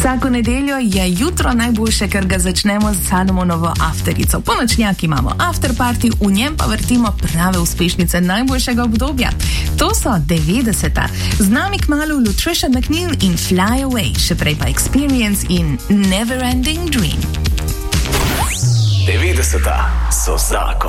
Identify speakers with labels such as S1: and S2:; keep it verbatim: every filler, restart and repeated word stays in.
S1: Vsako nedeljo je jutro najboljše, ker ga začnemo z Salomonovo afterico. Ponočnjak imamo afterparty, v njem pa vrtimo prave uspešnice najboljšega obdobja. To so devetdeseta. Z nami kmalu Lutricia McNeil in Fly Away, še prej pa Experience in Never Ending Dream.
S2: devetdeseta so zakon.